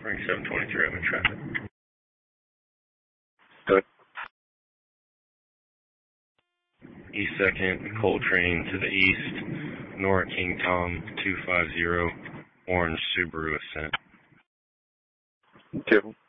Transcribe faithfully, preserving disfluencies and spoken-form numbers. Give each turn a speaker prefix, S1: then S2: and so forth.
S1: Frank seven twenty-three, I'm in traffic.
S2: Good.
S1: East second, Coltrane to the east, Nora King Tom two five zero, orange Subaru Ascent.
S2: Two.